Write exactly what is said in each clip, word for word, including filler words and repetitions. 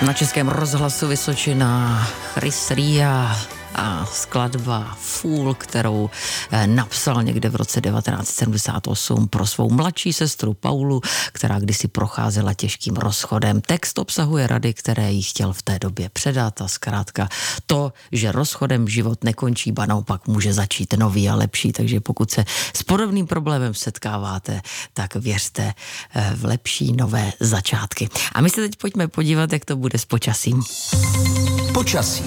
Na Českém rozhlasu Vysočina Chris Ria a skladba Fool, kterou napsal někde v roce devatenáct sedmdesát osm pro svou mladší sestru Paulu, která kdysi procházela těžkým rozchodem. Text obsahuje rady, které jí chtěl v té době předat a zkrátka to, že rozchodem život nekončí, ba naopak může začít nový a lepší, takže pokud se s podobným problémem setkáváte, tak věřte v lepší nové začátky. A my se teď pojďme podívat, jak to bude s počasím. Počasí.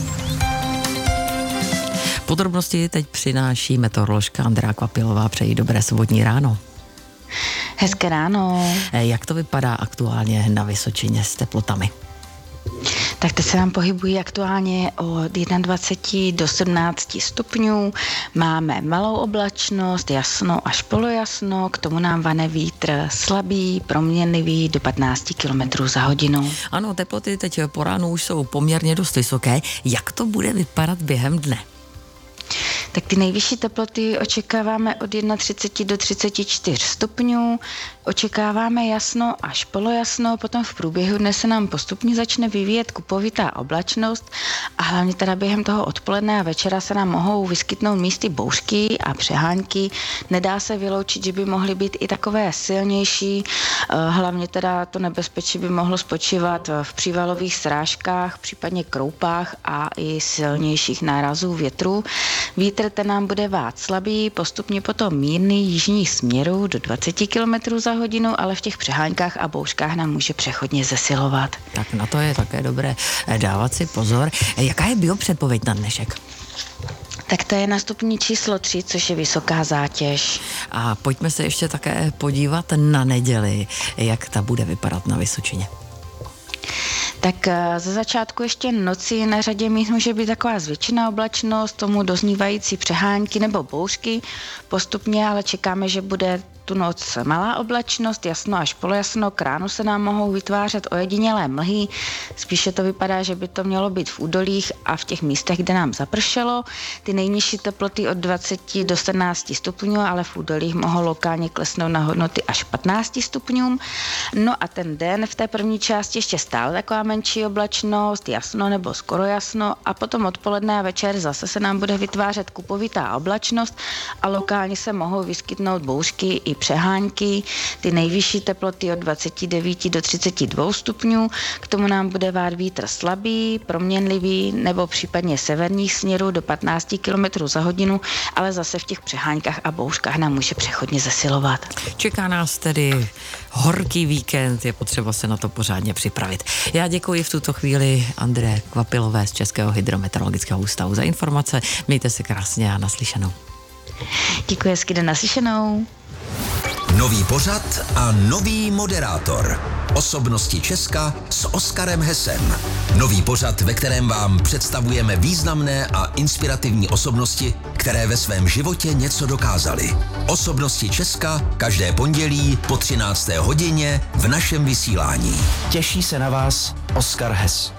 Podrobnosti teď přináší meteoroložka Andrea Kvapilová. Přeji dobré sobotní ráno. Hezké ráno. Jak to vypadá aktuálně na Vysočině s teplotami? Tak teď se nám pohybují aktuálně od dvacet jedna do sedmnáct stupňů. Máme malou oblačnost, jasno až polojasno, k tomu nám vane vítr slabý, proměnlivý do patnáct kilometrů za hodinu. Ano, teploty teď po ránu už jsou poměrně dost vysoké. Jak to bude vypadat během dne? Tak ty nejvyšší teploty očekáváme od třicet jedna do třicet čtyři stupňů, očekáváme jasno až polojasno, potom v průběhu dne se nám postupně začne vyvíjet kupovitá oblačnost a hlavně teda během toho odpoledne a večera se nám mohou vyskytnout místy bouřky a přehánky. Nedá se vyloučit, že by mohly být i takové silnější, hlavně teda to nebezpečí by mohlo spočívat v přívalových srážkách, případně kroupách a i silnějších nárazů větru. Vítr ten nám bude vát slabý, postupně potom mírný jižní směru do dvacet kilometrů za hodinu, ale v těch přeháňkách a bouřkách nám může přechodně zesilovat. Tak na to je také dobré dávat si pozor. Jaká je biopředpověď na dnešek? Tak to je na stupni číslo tři, což je vysoká zátěž. A pojďme se ještě také podívat na neděli, jak ta bude vypadat na Vysočině. Tak ze začátku ještě noci na řadě míst může být taková zvětšená oblačnost, tomu doznívající přehánky nebo bouřky. Postupně ale čekáme, že bude tu noc malá oblačnost, jasno až polojasno, k ránu se nám mohou vytvářet ojedinělé mlhy, spíše to vypadá, že by to mělo být v údolích a v těch místech, kde nám zapršelo. Ty nejnižší teploty od dvacet do sedmnáct stupňů, ale v údolích mohou lokálně klesnout na hodnoty až patnáct stupňům. No a ten den v té první části ještě stále taková menší oblačnost, jasno nebo skoro jasno a potom odpoledne a večer zase se nám bude vytvářet kupovitá oblačnost a lokálně se mohou vyskytnout bouřky i přehánky, ty nejvyšší teploty od dvacet devět do třicet dva stupňů, k tomu nám bude vát vítr slabý, proměnlivý nebo případně severních směrů do patnáct kilometrů za hodinu, ale zase v těch přeháňkách a bouřkách nám může přechodně zesilovat. Čeká nás tedy horký víkend, je potřeba se na to pořádně připravit. Já děkuji v tuto chvíli André Kvapilové z Českého hydrometeorologického ústavu za informace. Mějte se krásně a naslyšenou. Děkuji, hezky den, naslyšenou. Nový pořad a nový moderátor. Osobnosti Česka s Oskarem Hesem. Nový pořad, ve kterém vám představujeme významné a inspirativní osobnosti, které ve svém životě něco dokázaly. Osobnosti Česka každé pondělí po třinácté hodině v našem vysílání. Těší se na vás Oskar Hes.